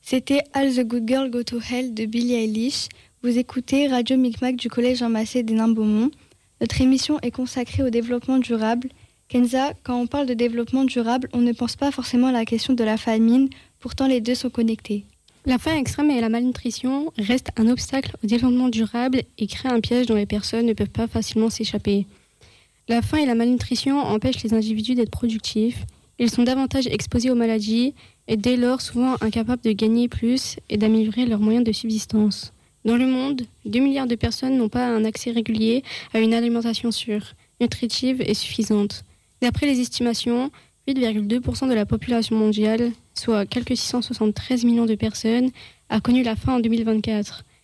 C'était All the Good Girl Go to Hell de Billie Eilish. Vous écoutez Radio Micmac du Collège Jean-Massé des Nains-Beaumont. Notre émission est consacrée au développement durable. Kenza, quand on parle de développement durable, on ne pense pas forcément à la question de la famine, pourtant les deux sont connectés. La faim extrême et la malnutrition restent un obstacle au développement durable et créent un piège dont les personnes ne peuvent pas facilement s'échapper. La faim et la malnutrition empêchent les individus d'être productifs, ils sont davantage exposés aux maladies et dès lors souvent incapables de gagner plus et d'améliorer leurs moyens de subsistance. Dans le monde, 2 milliards de personnes n'ont pas un accès régulier à une alimentation sûre, nutritive et suffisante. D'après les estimations, 8,2% de la population mondiale, soit quelques 673 millions de personnes, a connu la faim en 2024.